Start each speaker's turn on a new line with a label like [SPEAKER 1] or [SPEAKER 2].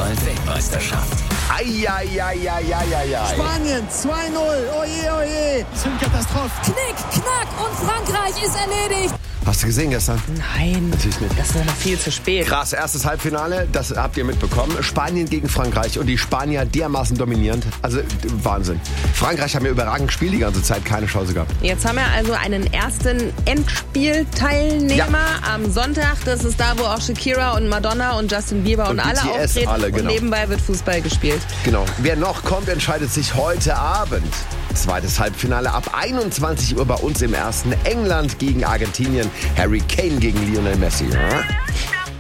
[SPEAKER 1] Fußball-Weltmeisterschaft.
[SPEAKER 2] Eieieiei.
[SPEAKER 3] Spanien 2-0, oje. Das ist eine Katastrophe.
[SPEAKER 4] Knick, knack und Frankreich ist erledigt.
[SPEAKER 2] Hast du gesehen gestern?
[SPEAKER 5] Nein,
[SPEAKER 2] Natürlich nicht.
[SPEAKER 5] das ist noch viel zu spät.
[SPEAKER 2] Krass, erstes Halbfinale, das habt ihr mitbekommen. Spanien gegen Frankreich und die Spanier dermaßen dominierend. Also Wahnsinn. Frankreich haben ja überragend gespielt die ganze Zeit, keine Chance gehabt.
[SPEAKER 5] Jetzt haben wir also einen ersten Endspielteilnehmer am Sonntag. Das ist da, wo auch Shakira und Madonna und Justin Bieber und alle
[SPEAKER 2] BTS
[SPEAKER 5] auftreten.
[SPEAKER 2] alle, genau.
[SPEAKER 5] Und nebenbei wird Fußball gespielt.
[SPEAKER 2] Genau. Wer noch kommt, entscheidet sich heute Abend. Zweites Halbfinale ab 21 Uhr bei uns im ersten. England gegen Argentinien. Harry Kane gegen Lionel Messi. Ja?